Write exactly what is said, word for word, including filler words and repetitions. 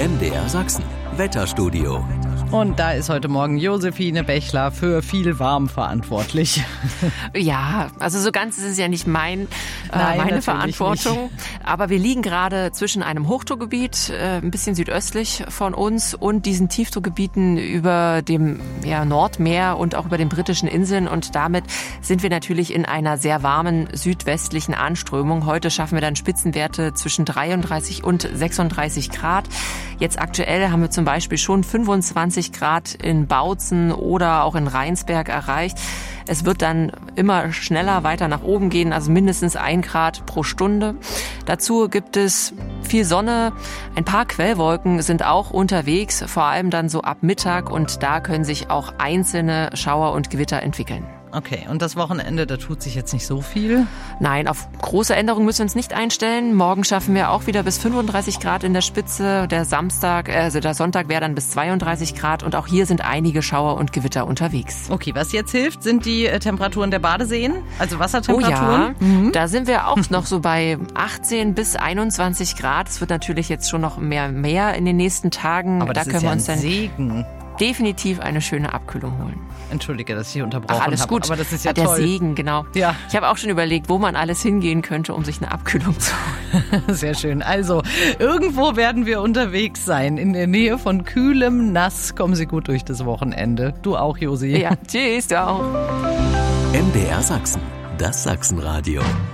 M D R Sachsen, Wetterstudio. Und da ist heute Morgen Josephine Bechler für viel warm verantwortlich. Ja, also so ganz ist es ja nicht mein, Nein, äh, meine Verantwortung. Nicht. Aber wir liegen gerade zwischen einem Hochdruckgebiet, äh, ein bisschen südöstlich von uns, und diesen Tiefdruckgebieten über dem ja, Nordmeer und auch über den britischen Inseln. Und damit sind wir natürlich in einer sehr warmen südwestlichen Anströmung. Heute schaffen wir dann Spitzenwerte zwischen dreiunddreißig und sechsunddreißig Grad. Jetzt aktuell haben wir zum Beispiel schon fünfundzwanzig Grad in Bautzen oder auch in Rheinsberg erreicht. Es wird dann immer schneller weiter nach oben gehen, also mindestens ein Grad pro Stunde. Dazu gibt es viel Sonne. Ein paar Quellwolken sind auch unterwegs, vor allem dann so ab Mittag, und da können sich auch einzelne Schauer und Gewitter entwickeln. Okay, und das Wochenende, da tut sich jetzt nicht so viel? Nein, auf große Änderungen müssen wir uns nicht einstellen. Morgen schaffen wir auch wieder bis fünfunddreißig Grad in der Spitze. Der Samstag, also der Sonntag wäre dann bis zweiunddreißig Grad, und auch hier sind einige Schauer und Gewitter unterwegs. Okay, was jetzt hilft, sind die Temperaturen der Badeseen, also Wassertemperaturen. Oh ja, mhm. Da sind wir auch noch so bei achtzehn bis einundzwanzig Grad. Es wird natürlich jetzt schon noch mehr mehr in den nächsten Tagen. Aber das da ist können ja wir uns ein dann Segen. definitiv eine schöne Abkühlung holen. Entschuldige, dass ich hier unterbrochen habe. Alles gut. Aber das ist ja der toll. Segen, genau. Ja. Ich habe auch schon überlegt, wo man alles hingehen könnte, um sich eine Abkühlung zu holen. Sehr schön. Also, irgendwo werden wir unterwegs sein. In der Nähe von kühlem Nass. Kommen Sie gut durch das Wochenende. Du auch, Josi. Ja, tschüss, du auch. M D R Sachsen, das Sachsenradio.